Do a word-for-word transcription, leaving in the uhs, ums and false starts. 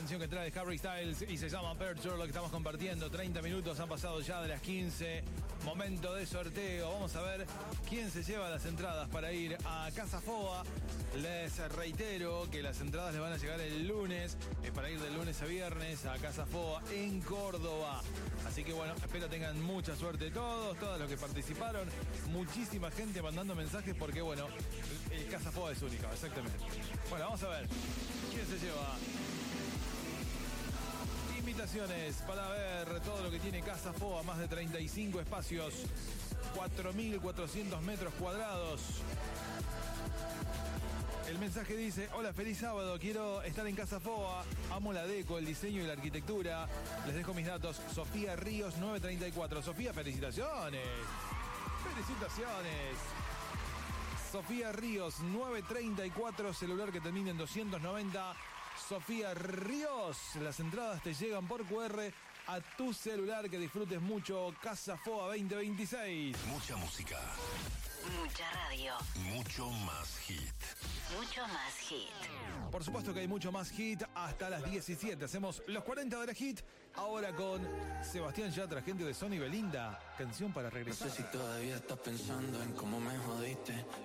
canción que trae Harry Styles y se llama Aperture, lo que estamos compartiendo. treinta minutos han pasado ya de las quince. Momento de sorteo. Vamos a ver quién se lleva las entradas para ir a Casa Foa. Les reitero que las entradas les van a llegar el lunes. Es para ir del lunes a viernes a Casa Foa en Córdoba. Así que bueno, espero tengan mucha suerte todos, todos los que participaron. Muchísima gente mandando mensajes porque bueno, el Casa Foa es única, exactamente. Bueno, vamos a ver quién se lleva invitaciones para ver todo lo que tiene Casa Foa. Más de treinta y cinco espacios, cuatro mil cuatrocientos metros cuadrados. El mensaje dice: hola, feliz sábado, quiero estar en Casa Foa, amo la deco, el diseño y la arquitectura. Les dejo mis datos, Sofía Ríos nueve treinta y cuatro. Sofía, felicitaciones. Felicitaciones. Sofía Ríos nueve treinta y cuatro, celular que termina en doscientos noventa. Sofía Ríos, las entradas te llegan por cu erre a tu celular. Que disfrutes mucho Casa Foa veinte veintiséis. Mucha música. Mucha radio. Mucho más hit. Mucho más hit. Por supuesto que hay mucho más hit hasta las diecisiete. Hacemos los cuarenta de la hit. Ahora con Sebastián Yatra, gente de Sony Belinda. Canción para regresar. No sé si todavía estás pensando en cómo me jodiste.